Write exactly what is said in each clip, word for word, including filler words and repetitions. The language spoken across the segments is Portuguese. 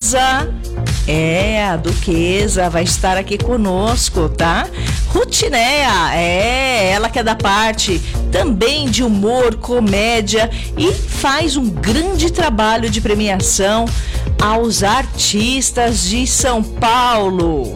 Duquesa. É, a Duquesa vai estar aqui conosco, tá? Rutinéia, é, ela que é da parte também de humor, comédia e faz um grande trabalho de premiação aos artistas de São Paulo.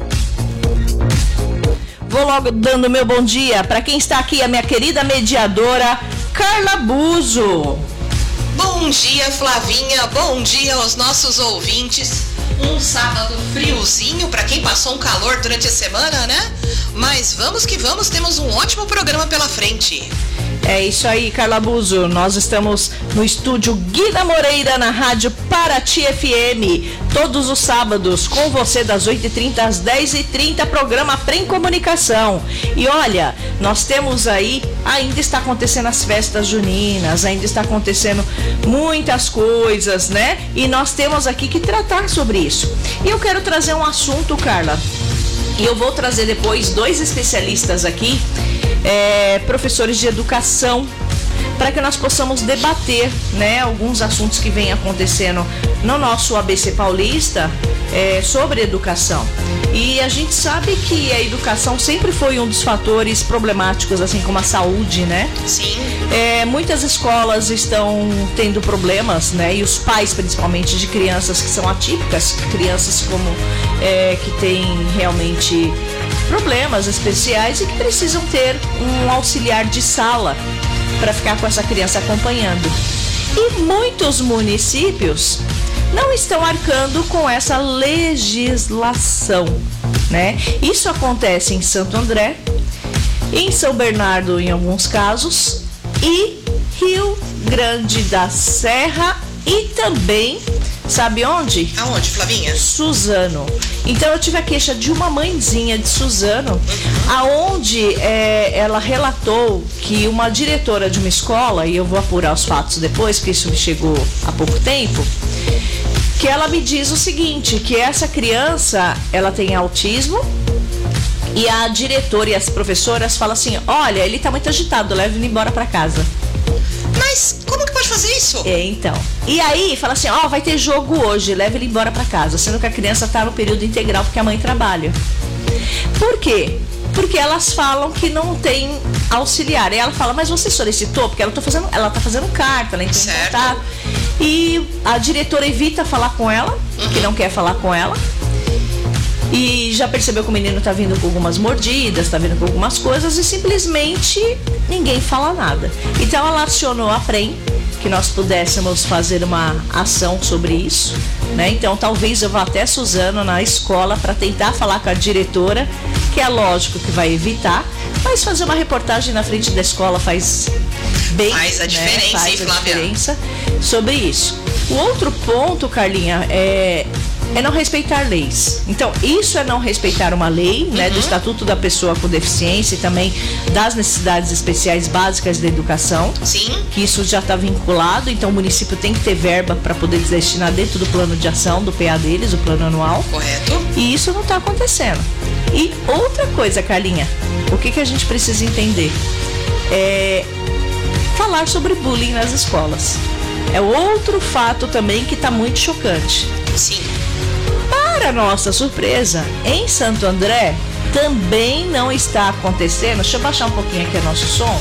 Vou logo dando meu bom dia para quem está aqui, a minha querida mediadora Carla Buzo. Bom dia, Flavinha, bom dia aos nossos ouvintes. Um sábado friozinho para quem passou um calor durante a semana, né? Mas vamos que vamos, temos um ótimo programa pela frente. É isso aí, Carla Buzo. Nós estamos no estúdio Guina Moreira, na rádio Paraty F M, todos os sábados, com você das oito e trinta às dez e trinta, programa Prem Comunicação. E olha, nós temos aí, ainda está acontecendo as festas juninas, ainda está acontecendo muitas coisas, né? E nós temos aqui que tratar sobre isso. E eu quero trazer um assunto, Carla, e eu vou trazer depois dois especialistas aqui, É, professores de educação, para que nós possamos debater, né, alguns assuntos que vêm acontecendo no nosso A B C Paulista é, sobre educação. E a gente sabe que a educação sempre foi um dos fatores problemáticos, assim como a saúde, né? Sim. É, muitas escolas estão tendo problemas, né? E os pais, principalmente, de crianças que são atípicas, crianças como é, que têm realmente problemas especiais e que precisam ter um auxiliar de sala para ficar com essa criança acompanhando. E muitos municípios não estão arcando com essa legislação, né? Isso acontece em Santo André, em São Bernardo em alguns casos, e Rio Grande da Serra e também, sabe onde? Aonde, Flavinha? Suzano. Então eu tive a queixa de uma mãezinha de Suzano, aonde é, ela relatou que uma diretora de uma escola, e eu vou apurar os fatos depois, porque isso me chegou há pouco tempo, que ela me diz o seguinte, que essa criança, ela tem autismo, e a diretora e as professoras falam assim, olha, ele tá muito agitado, leva ele embora pra casa. Mas como que pode fazer isso? É, então. E aí, fala assim, ó, oh, vai ter jogo hoje, leva ele embora pra casa, sendo que a criança tá no período integral porque a mãe trabalha. Por quê? Porque elas falam que não tem auxiliar. E ela fala, mas você solicitou? Porque ela tá fazendo, ela tá fazendo carta, ela entra em contato. E a diretora evita falar com ela, uhum. que não quer falar com ela. E já percebeu que o menino tá vindo com algumas mordidas, tá vindo com algumas coisas e simplesmente ninguém fala nada. Então ela acionou a Prem, que nós pudéssemos fazer uma ação sobre isso, né? Então talvez eu vá até Suzano na escola para tentar falar com a diretora, que é lógico que vai evitar, mas fazer uma reportagem na frente da escola faz bem, faz a diferença, né? Faz hein, a Flávia? diferença sobre isso. O outro ponto, Carlinha, é é não respeitar leis. Então, isso é não respeitar uma lei, né, uhum. do Estatuto da Pessoa com Deficiência e também das necessidades especiais básicas da educação. Sim. Que isso já está vinculado, então o município tem que ter verba para poder destinar dentro do plano de ação, do P A deles, o plano anual. Correto. E isso não está acontecendo. E outra coisa, Carlinha, o que, que a gente precisa entender? É falar sobre bullying nas escolas. É outro fato também que está muito chocante. Sim. Para nossa surpresa, em Santo André também não está acontecendo. Deixa eu baixar um pouquinho aqui o nosso som.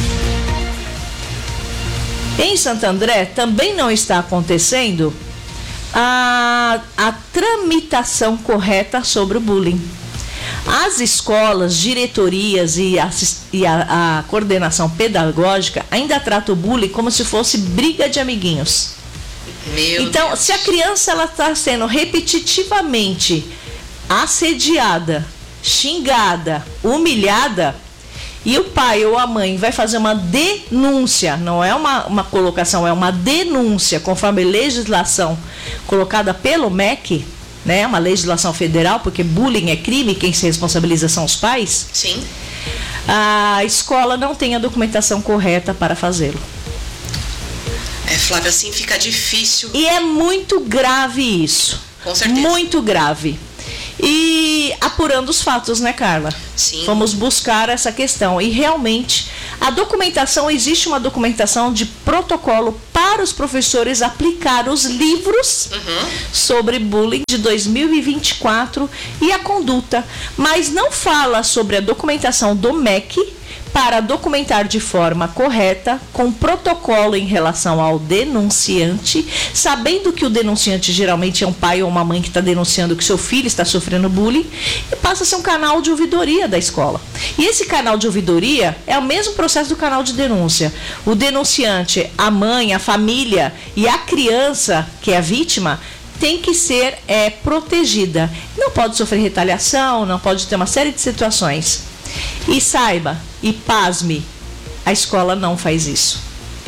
Em Santo André também não está acontecendo a, a tramitação correta sobre o bullying. As escolas, diretorias e, a, e a, a coordenação pedagógica ainda tratam o bullying como se fosse briga de amiguinhos. Meu então, Deus. Se a criança ela está sendo repetitivamente assediada, xingada, humilhada, e o pai ou a mãe vai fazer uma denúncia, não é uma, uma colocação, é uma denúncia, conforme a legislação colocada pelo M E C, né, uma legislação federal, porque bullying é crime, quem se responsabiliza são os pais. Sim. A escola não tem a documentação correta para fazê-lo. É, Flávia, assim fica difícil. E é muito grave isso. Com certeza. Muito grave. E apurando os fatos, né, Carla? Sim. Vamos buscar essa questão. E realmente A documentação, existe uma documentação de protocolo para os professores aplicar os livros uhum. sobre bullying de dois mil e vinte e quatro e a conduta, mas não fala sobre a documentação do M E C para documentar de forma correta, com protocolo em relação ao denunciante, sabendo que o denunciante geralmente é um pai ou uma mãe que está denunciando que seu filho está sofrendo bullying, e passa a ser um canal de ouvidoria da escola. E esse canal de ouvidoria é o mesmo processo do canal de denúncia. O denunciante, a mãe, a família e a criança, que é a vítima, tem que ser é, protegida. Não pode sofrer retaliação, não pode ter uma série de situações. E saiba, e pasme, a escola não faz isso,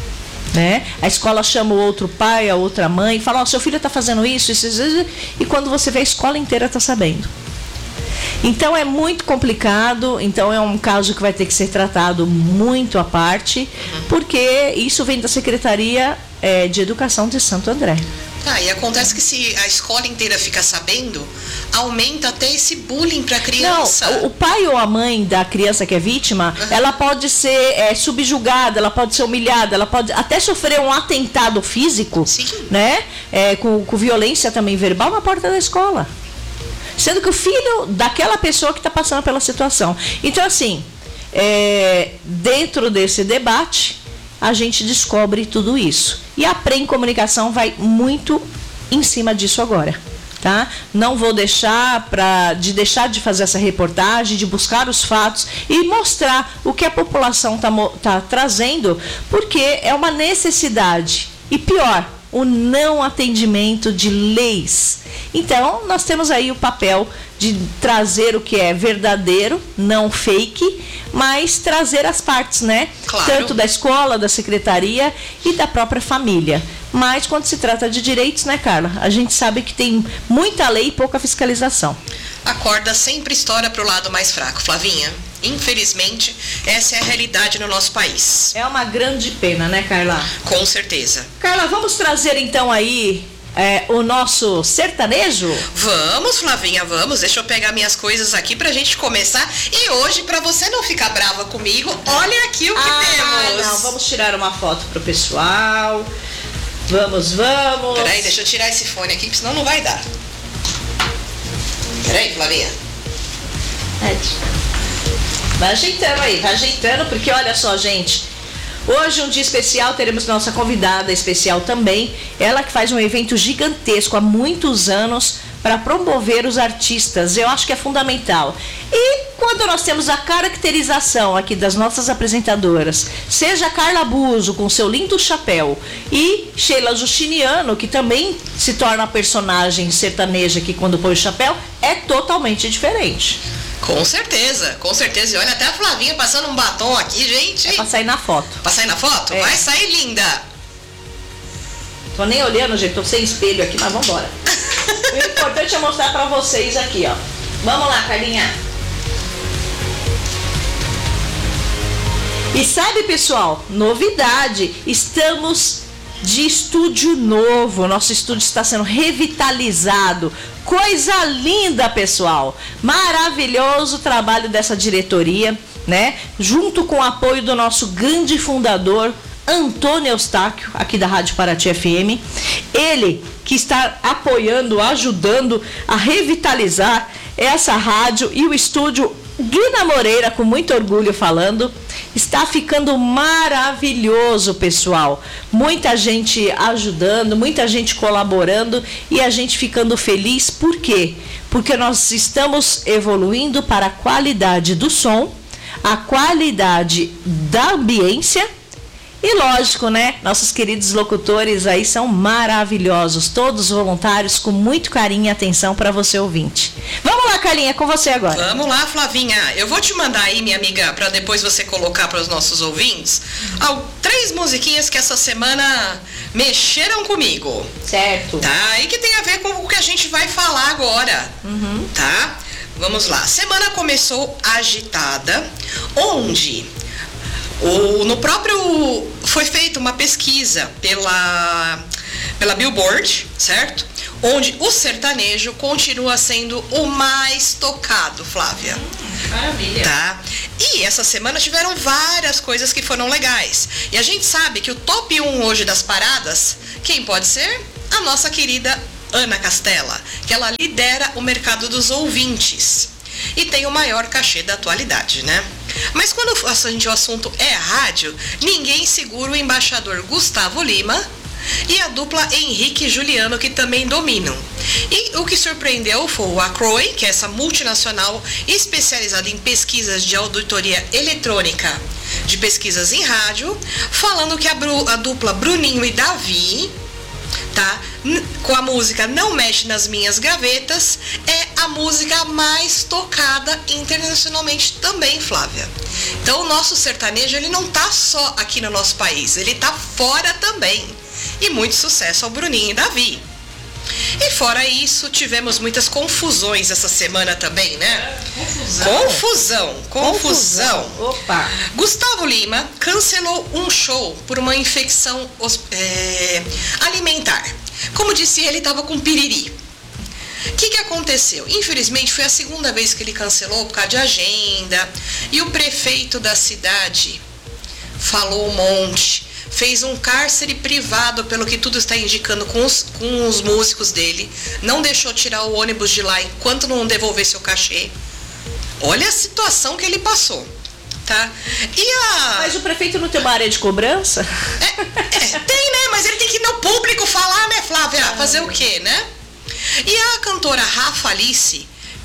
né? A escola chama o outro pai, a outra mãe, e fala, ó, oh, seu filho está fazendo isso, isso, isso, e quando você vê, a escola inteira está sabendo. Então é muito complicado, então é um caso que vai ter que ser tratado muito à parte, porque isso vem da Secretaria é, de Educação de Santo André. Ah, e acontece que se a escola inteira fica sabendo, aumenta até esse bullying para a criança. Não, o pai ou a mãe da criança que é vítima, uhum. ela pode ser é, subjugada, ela pode ser humilhada, ela pode até sofrer um atentado físico, Sim. né? É, com, com violência também verbal na porta da escola. Sendo que o filho daquela pessoa que está passando pela situação. Então, assim, é, dentro desse debate, a gente descobre tudo isso. E a Prem Comunicação vai muito em cima disso agora, tá? Não vou deixar pra, de deixar de fazer essa reportagem, de buscar os fatos e mostrar o que a população está tá trazendo, porque é uma necessidade. E pior, o não atendimento de leis. Então, nós temos aí o papel de trazer o que é verdadeiro, não fake, mas trazer as partes, né? Claro. Tanto da escola, da secretaria e da própria família. Mas quando se trata de direitos, né, Carla? A gente sabe que tem muita lei e pouca fiscalização. A corda sempre estoura para o lado mais fraco, Flavinha. Infelizmente, essa é a realidade no nosso país. É uma grande pena, né, Carla? Com certeza. Carla, vamos trazer então aí é, o nosso sertanejo? Vamos, Flavinha, vamos. Deixa eu pegar minhas coisas aqui pra gente começar. E hoje, pra você não ficar brava comigo, olha aqui o que ah, temos. Não, vamos tirar uma foto pro pessoal. Vamos, vamos. Peraí, deixa eu tirar esse fone aqui, senão não vai dar. Peraí, Flavinha. É. Vai ajeitando aí, vai ajeitando, porque olha só, gente, hoje um dia especial, teremos nossa convidada especial também, ela que faz um evento gigantesco há muitos anos para promover os artistas, eu acho que é fundamental. E quando nós temos a caracterização aqui das nossas apresentadoras, seja a Carla Buzo com seu lindo chapéu e Sheila Justiniano, que também se torna personagem sertaneja aqui quando põe o chapéu, é totalmente diferente. Com certeza, com certeza. E olha, até a Flavinha passando um batom aqui, gente. É pra sair na foto. Pra sair na foto? É. Vai sair linda. Tô nem olhando, gente, tô sem espelho aqui, mas vambora. O importante é mostrar pra vocês aqui, ó. Vamos lá, Carlinha. E sabe, pessoal, novidade, estamos de estúdio novo, nosso estúdio está sendo revitalizado, coisa linda, pessoal, maravilhoso trabalho dessa diretoria, né, junto com o apoio do nosso grande fundador, Antônio Eustáquio, aqui da Rádio Paraty F M, ele que está apoiando, ajudando a revitalizar essa rádio e o estúdio Guina Moreira, com muito orgulho falando, está ficando maravilhoso, pessoal. Muita gente ajudando, muita gente colaborando e a gente ficando feliz. Por quê? Porque nós estamos evoluindo para a qualidade do som, a qualidade da ambiência e, lógico, né? Nossos queridos locutores aí são maravilhosos, todos voluntários, com muito carinho e atenção para você, ouvinte. Vamos lá, Carlinha, com você agora. Vamos lá, Flavinha. Eu vou te mandar aí, minha amiga, para depois você colocar para os nossos ouvintes, uhum. três musiquinhas que essa semana mexeram comigo. Certo. Tá? E que tem a ver com o que a gente vai falar agora. Uhum. Tá? Vamos lá. A semana começou agitada, onde... O, no próprio foi feita uma pesquisa pela, pela Billboard, certo? onde o sertanejo continua sendo o mais tocado, Flávia. Maravilha. Tá? E essa semana tiveram várias coisas que foram legais. E a gente sabe que o top um hoje das paradas, quem pode ser? A nossa querida Ana Castela, que ela lidera o mercado dos ouvintes e tem o maior cachê da atualidade, né? Mas quando a gente, o assunto é rádio, ninguém segura o embaixador Gustavo Lima e a dupla Henrique e Juliano, que também dominam. E o que surpreendeu foi a Croy, que é essa multinacional especializada em pesquisas de auditoria eletrônica, de pesquisas em rádio, falando que a, Bru, a dupla Bruninho e Davi, tá, com a música Não Mexe Nas Minhas Gavetas, é a música mais tocada internacionalmente também, Flávia. Então o nosso sertanejo, ele não tá só aqui no nosso país, ele tá fora também. E muito sucesso ao Bruninho e Davi. E fora isso, tivemos muitas confusões essa semana também, né? Confusão. Confusão, confusão. confusão. Opa. Gustavo Lima cancelou um show por uma infecção é, alimentar. Como disse ele, estava com piriri. O que, que aconteceu? Infelizmente, foi a segunda vez que ele cancelou por causa de agenda. E o prefeito da cidade falou um monte. Fez um cárcere privado, pelo que tudo está indicando, com os, com os músicos dele. Não deixou tirar o ônibus de lá enquanto não devolvesse o cachê. Olha a situação que ele passou, tá? E a... Mas o prefeito não tem uma área de cobrança? É, é, tem, né? Mas ele tem que ir no público falar, né, Flávia? Fazer o quê, né? E a cantora Rafa Alice,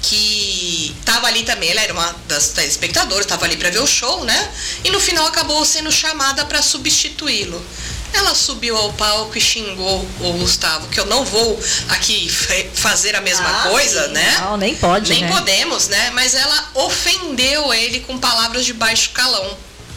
que estava ali também, ela era uma das telespectadoras, estava ali para ver o show, né? E no final acabou sendo chamada para substituí-lo. Ela subiu ao palco e xingou o Gustavo, que eu não vou aqui fazer a mesma ah, coisa, sim. né? Não, nem pode, Nem né? podemos, né? Mas ela ofendeu ele com palavras de baixo calão.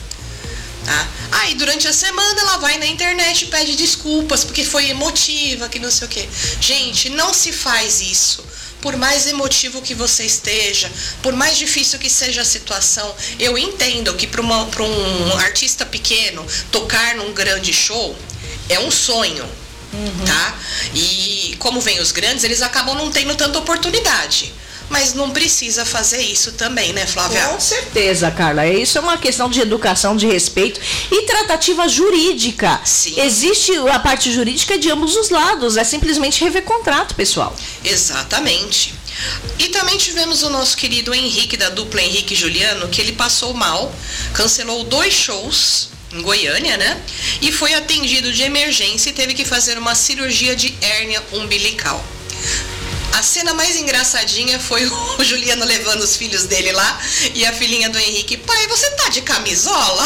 Tá? Aí durante a semana ela vai na internet e pede desculpas, porque foi emotiva, que não sei o quê. Gente, não se faz isso. Por mais emotivo que você esteja, por mais difícil que seja a situação, eu entendo que para um artista pequeno tocar num grande show é um sonho, uhum. tá? E como vem os grandes, eles acabam não tendo tanta oportunidade. Mas não precisa fazer isso também, né, Flávia? Com certeza, Carla. Isso é uma questão de educação, de respeito e tratativa jurídica. Sim. Existe a parte jurídica de ambos os lados. É simplesmente rever contrato, pessoal. Exatamente. E também tivemos o nosso querido Henrique, da dupla Henrique e Juliano, que ele passou mal, cancelou dois shows em Goiânia, né? E foi atendido de emergência e teve que fazer uma cirurgia de hérnia umbilical. A cena mais engraçadinha foi o Juliano levando os filhos dele lá e a filhinha do Henrique: pai, você tá de camisola?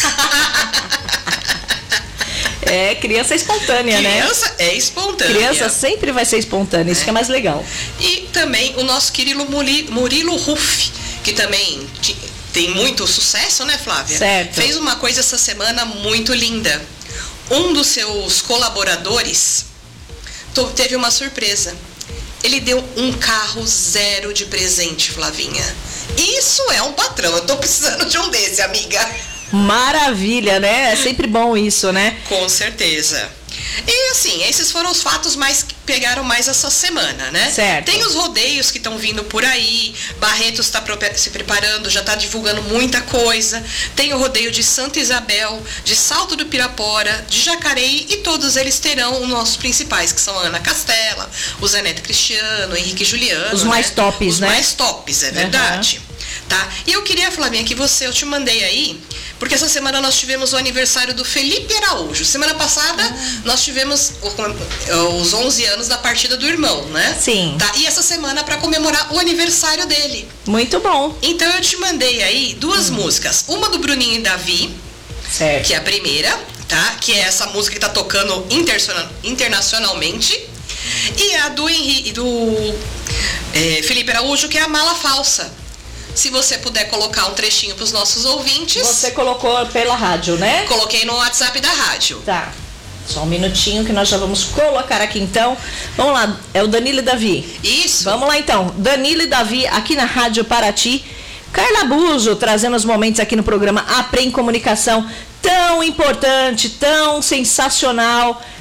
É, criança é espontânea, criança né? Criança é espontânea. Criança sempre vai ser espontânea, isso é. que é mais legal. E também o nosso querido Murilo Ruff, que também tem muito sucesso, né, Flávia? Certo. Fez uma coisa essa semana muito linda. Um dos seus colaboradores teve uma surpresa. Ele deu um carro zero de presente, Flavinha. Isso é um patrão. Eu tô precisando de um desse, amiga. Maravilha, né? É sempre bom isso, né? Com certeza. E assim, esses foram os fatos mais que pegaram mais essa semana, né? Certo. Tem os rodeios que estão vindo por aí. Barretos está se preparando, já está divulgando muita coisa. Tem o rodeio de Santa Isabel, de Salto do Pirapora, de Jacareí, e todos eles terão os nossos principais, que são a Ana Castela, o Zé Neto Cristiano, o Henrique Juliano. Os mais né? tops, os né? Os mais tops, é verdade. Uhum. Tá? E eu queria, Flavinha, que você, eu te mandei aí, porque essa semana nós tivemos o aniversário do Felipe Araújo. Semana passada ah. nós tivemos os onze anos da partida do irmão, né? Sim. Tá? E essa semana para comemorar o aniversário dele. Muito bom. Então eu te mandei aí duas hum. músicas. Uma do Bruninho e Davi, certo. que é a primeira, tá? Que é essa música que tá tocando internacionalmente. E a do, Henrique, do é, Felipe Araújo, que é a Mala Falsa. Se você puder colocar um trechinho para os nossos ouvintes. Você colocou pela rádio, né? Coloquei no WhatsApp da rádio. Tá. Só um minutinho que nós já vamos colocar aqui então. Vamos lá, é o Danilo e Davi. Isso. Vamos lá então. Danilo e Davi aqui na Rádio Paraty. Carla Buzo trazendo os momentos aqui no programa Aprem Comunicação, tão importante, tão sensacional.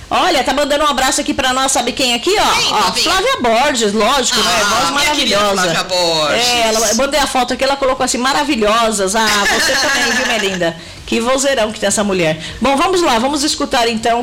Olha, tá mandando um abraço aqui pra nós, sabe quem aqui, ó? Quem, ó Flávia Borges, lógico, ah, né? Voz maravilhosa. Flávia Borges. É, ela, eu mandei a foto aqui, ela colocou assim, maravilhosas. Ah, você também, viu, Melinda? Que vozeirão que tem essa mulher. Bom, vamos lá, vamos escutar então